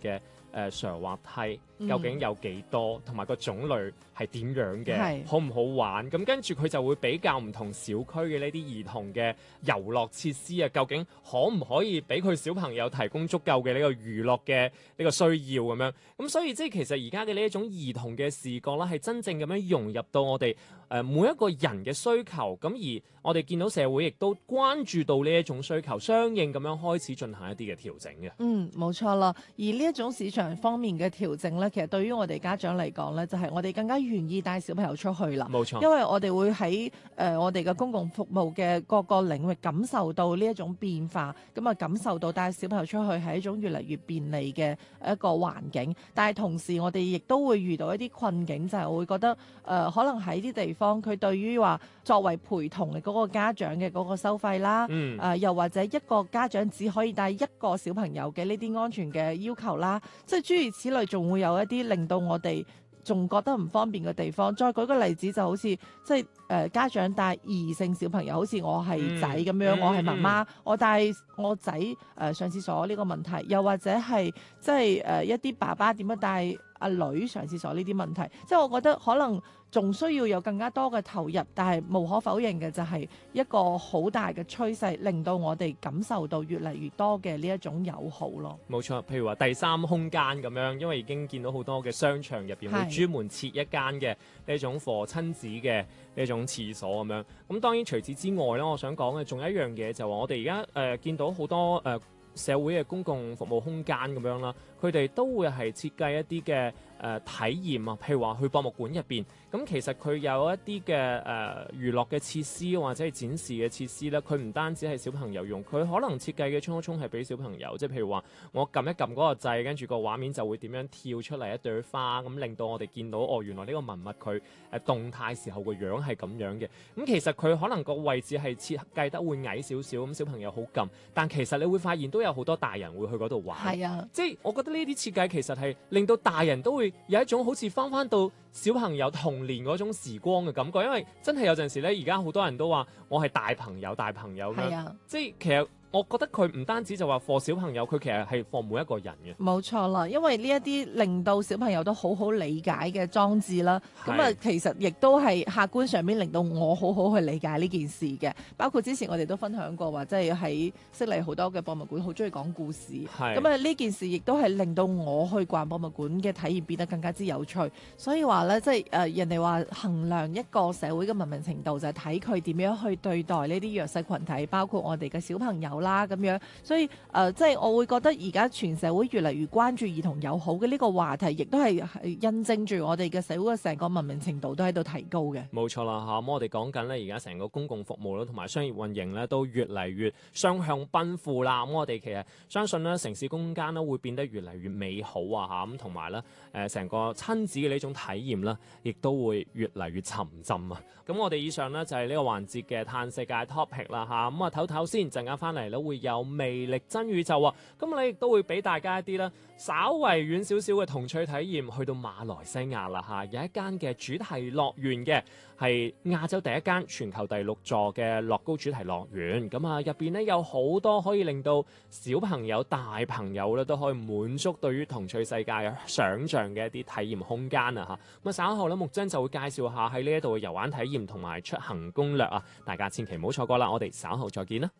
嘅瀡滑梯究竟有幾多，同埋個種類係點樣嘅，好唔好玩？咁跟住佢就會比較唔同小區嘅呢啲兒童嘅遊樂設施啊，究竟可唔可以俾佢小朋友提供足夠嘅呢個娛樂嘅呢個需要咁樣？咁所以即係其實而家嘅呢一種兒童嘅視覺啦，係真正咁樣融入到我哋每一個人嘅需求。咁而我哋見到社會亦都關注到呢一種需求，相應咁樣開始進行一啲嘅調整嘅。 冇錯啦。而呢一種市場方面嘅調整咧，其實對於我哋家長嚟講咧，就係我哋更加願意帶小朋友出去啦。 冇錯， 因為我哋會喺我哋嘅公共服務嘅各個領域感受到呢一種變化，咁啊感受到帶小朋友出去係一種越嚟越便利嘅一個環境。但係同時我哋亦都會遇到一啲困境，就係我會覺得可能喺啲地方佢對於話作為陪同嘅嗰個家長嘅嗰個收費啦，又或者一個家長只可以帶一個小朋友嘅呢啲安全嘅要求啦，即係諸如此類，仲會有一啲令到我哋仲覺得唔方便嘅地方。再舉個例子，就好似即係家長帶異性小朋友，好似我係仔咁樣，我係媽媽，我帶我仔上廁所呢個問題，又或者係即係一啲爸爸點樣帶阿女上廁所呢啲問題，即係我覺得可能仲需要有更加多嘅投入，但係無可否認嘅就係一個好大嘅趨勢，令到我哋感受到越嚟越多嘅呢一種友好咯。 冇錯，譬如話第三空間咁樣，因為已經見到好多嘅商場入邊會專門設一間嘅呢種for親子嘅呢種廁所咁樣。咁當然除此之外咧，我想講嘅仲有一樣嘢就係話我哋而家見到好多社會嘅公共服務空間咁樣啦，佢哋都會係設計一啲嘅體驗啊，譬如話去博物館入邊，咁其實佢有一啲嘅娛樂嘅設施或者係展示嘅設施咧，佢唔單止係小朋友用，佢可能設計嘅初衷係俾小朋友，即係譬如話我撳一撳嗰個掣，跟住個畫面就會點樣跳出嚟一朵花，咁令到我哋見到原來呢個文物佢動態時候個樣係咁樣嘅。咁其實佢可能個位置係設計得會矮少少，咁小朋友好撳，但其實你會發現都有好多大人會去嗰度玩。 係啊， 即係我覺得呢啲設計其實係令到大人都會有一種好似翻到小朋友童年嗰種時光嘅感覺，因為真係有陣時咧，而家好多人都話我係大朋友咁樣，即係其實我覺得佢唔單止就話課小朋友，佢其實係課每一個人嘅。冇錯啦，因為呢一啲令到小朋友都好好理解嘅裝置啦，咁啊其實亦都係客觀上面令到我好好去理解呢件事嘅。包括之前我哋都分享過話，即係喺悉尼好多嘅博物館好中意講故事，咁啊呢件事亦都係令到我去逛博物館嘅體驗變得更加之有趣。所以話咧，即係人哋話衡量一個社會嘅文明程度就係睇佢點樣去對待呢啲弱勢群體，包括我哋嘅小朋友啦咁樣。所以即係我會覺得而家全社會越嚟越關注兒童友好嘅呢個話題，亦都係印證住我哋嘅社會嘅成個文明程度都喺度提高嘅。 冇錯啦嚇，咁我哋講緊咧，而家成個公共服務啦同埋商業運營咧都越嚟越雙向奔赴啦。咁我哋其實相信咧，城市空間咧會變得越嚟越美好啊嚇，咁同埋咧成個親子嘅呢種體驗咧，亦都會越嚟越沉浸啊。咁我哋以上咧就係呢個環節嘅嘆世界 topic 啦嚇，咁啊唞唞先，陣間翻嚟咧會有魅力真宇宙啊。咁你亦都會俾大家一啲咧稍為遠少少嘅童趣體驗，去到馬來西亞啦嚇，有一間嘅主題樂園嘅，係亞洲第一間、全球第6座嘅樂高主題樂園。咁啊入邊咧有好多可以令到小朋友、大朋友咧都可以滿足對於童趣世界嘅想像嘅一啲體驗空間啊嚇。咁啊稍後咧木真就會介紹下喺呢一度嘅遊玩體驗同埋出行攻略啊，大家千祈唔好錯過啦！我哋稍後再見啦。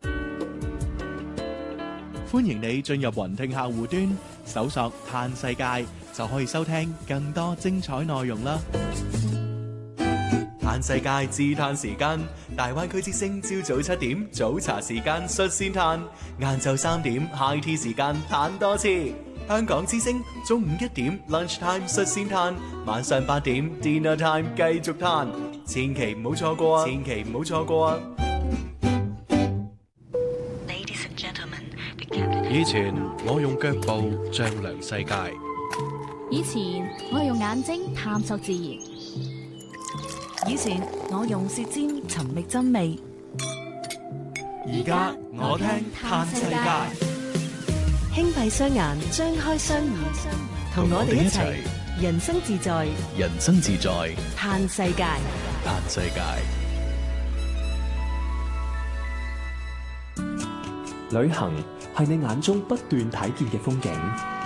歡迎你進入雲聽客戶端，搜索嘆世界就可以收聽更多精彩內容啦。嘆世界自嘆時間，大灣區之聲朝早7點早茶時間率先嘆，晏晝3點 high tea 時間嘆多次。香港之聲中午1點 lunch time 率先嘆，晚上8點 dinner time 繼續嘆，千祈唔好錯過啊！千祈唔好錯過啊！ 以前我用腳步丈量世界， 以前我用眼睛探索自然， 以前我用舌尖尋覓真味， 而家我聽嘆世界， 輕閉雙眼，張開雙耳，同我哋一齊人生自在， 人生自在嘆世界， 嘆世界。 旅行係你眼中不斷睇見嘅風景，